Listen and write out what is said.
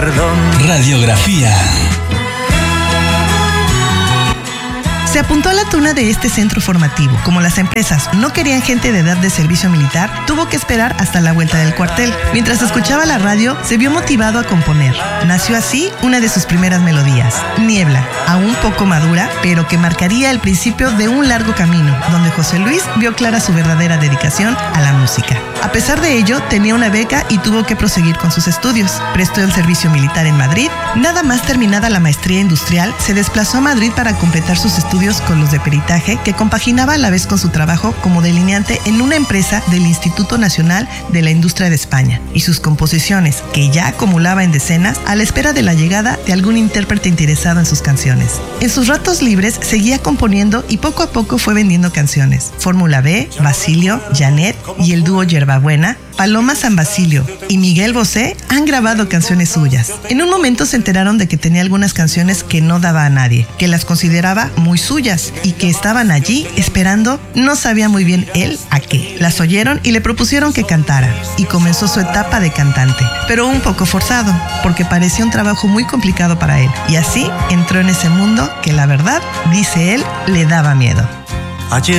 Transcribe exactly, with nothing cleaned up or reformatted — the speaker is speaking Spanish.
Perdón. Radiografía. Se apuntó a la tuna de este centro formativo. Como las empresas no querían gente de edad de servicio militar, tuvo que esperar hasta la vuelta del cuartel. Mientras escuchaba la radio, se vio motivado a componer. Nació así una de sus primeras melodías, Niebla, aún poco madura, pero que marcaría el principio de un largo camino, donde José Luis vio clara su verdadera dedicación a la música. A pesar de ello, tenía una beca y tuvo que proseguir con sus estudios. Prestó el servicio militar en Madrid. Nada más terminada la maestría industrial, se desplazó a Madrid para completar sus estudios con los de peritaje, que compaginaba a la vez con su trabajo como delineante en una empresa del Instituto Nacional de la Industria de España, y sus composiciones, que ya acumulaba en decenas, a la espera de la llegada de algún intérprete interesado en sus canciones. En sus ratos libres seguía componiendo y poco a poco fue vendiendo canciones. Fórmula B, Basilio, Janet y el dúo Yerbabuena, Paloma San Basilio y Miguel Bosé han grabado canciones suyas. En un momento se enteraron de que tenía algunas canciones que no daba a nadie, que las consideraba muy suyas y que estaban allí esperando, no sabía muy bien él a qué. Las oyeron y le propusieron que cantara, y comenzó su etapa de cantante, pero un poco forzado, porque parecía un trabajo muy complicado para él, y así entró en ese mundo que la verdad, dice él, le daba miedo. Ayer